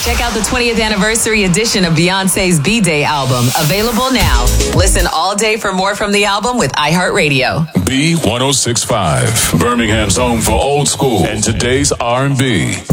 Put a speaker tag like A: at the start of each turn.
A: Check out the 20th anniversary edition of Beyonce's B-Day album, available now. Listen all day for more from the album with iHeartRadio.
B: B1065, Birmingham's home for old school and today's R&B.